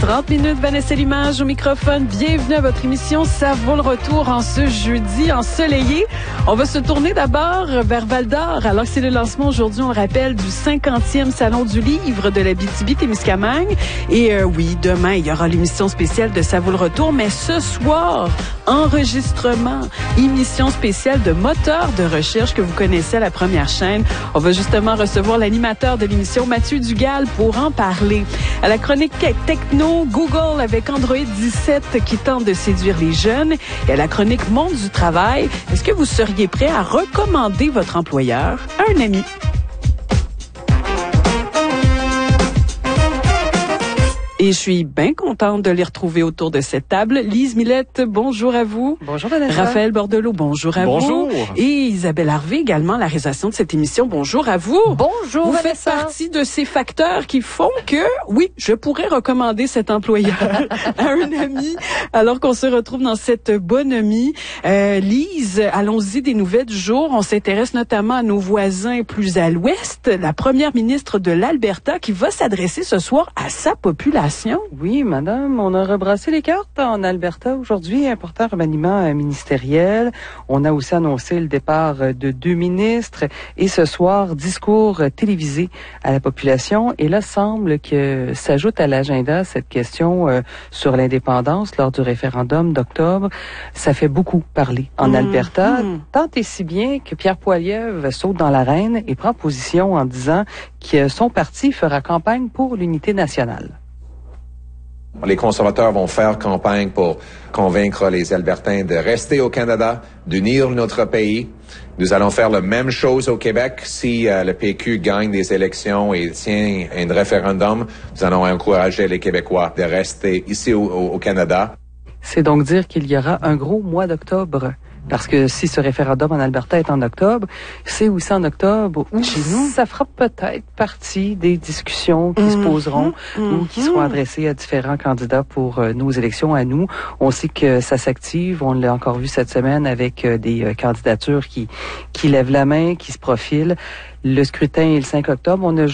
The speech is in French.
30 minutes, Vanessa Limage au microphone. Bienvenue à votre émission Ça vaut le retour en ce jeudi ensoleillé. On va se tourner d'abord vers Val-d'Or, alors que c'est le lancement aujourd'hui, on le rappelle, du 50e Salon du livre de l'Abitibi-Témiscamingue. Et oui, demain, il y aura l'émission spéciale de Ça vaut le retour, mais ce soir, enregistrement, émission spéciale de moteur de recherche que vous connaissez à la première chaîne. On va justement recevoir l'animateur de l'émission, Mathieu Dugal, pour en parler. À la chronique techno, Google avec Android 17 qui tente de séduire les jeunes. Et à la chronique Monde du travail, est-ce que vous seriez prêt à recommander votre employeur à un ami? Et je suis bien contente de les retrouver autour de cette table. Lise Millette, bonjour à vous. Bonjour Vanessa. Raphaël Bordelot, bonjour à vous. Et Isabelle Harvey, également la réalisation de cette émission. Bonjour à vous. Bonjour vous Vanessa. Faites partie de ces facteurs qui font que, oui, je pourrais recommander cet employeur à un ami, alors qu'on se retrouve dans cette bonhomie. Lise, allons-y des nouvelles du jour. On s'intéresse notamment à nos voisins plus à l'ouest, la première ministre de l'Alberta qui va s'adresser ce soir à sa population. Oui, madame, on a rebrassé les cartes en Alberta aujourd'hui. Important remaniement ministériel. On a aussi annoncé le départ de 2 ministres. Et ce soir, discours télévisé à la population. Et là, semble que s'ajoute à l'agenda cette question sur l'indépendance lors du référendum d'octobre. Ça fait beaucoup parler en Alberta. Tant et si bien que Pierre Poilievre saute dans l'arène et prend position en disant que son parti fera campagne pour l'unité nationale. Les conservateurs vont faire campagne pour convaincre les Albertains de rester au Canada, d'unir notre pays. Nous allons faire la même chose au Québec. Si le PQ gagne des élections et tient un référendum, nous allons encourager les Québécois de rester ici au Canada. C'est donc dire qu'il y aura un gros mois d'octobre. Parce que si ce référendum en Alberta est en octobre, c'est aussi en octobre où ça fera peut-être partie des discussions qui se poseront ou qui seront adressées à différents candidats pour nos élections à nous. On sait que ça s'active, on l'a encore vu cette semaine avec des candidatures qui lèvent la main, qui se profilent. Le scrutin est le 5 octobre. On a